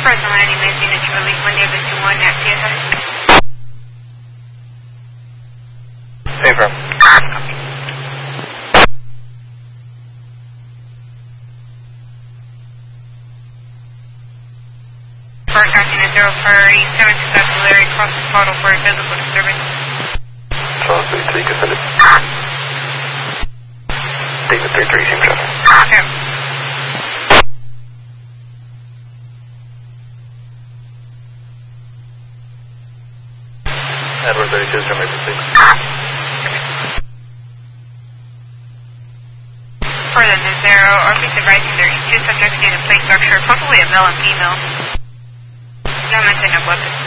Person landing is unit to release Monday of 21 at CSI. Safer. Forecast unit 0 Prairie 727 Larry crosses portal for physical disturbance. So you can send it. David 33, same traffic. Okay. Edward 32 is number 6. Further to 0, RP advising there is 2 subjects due to plate structure, possibly a male and female. No mention of weapons.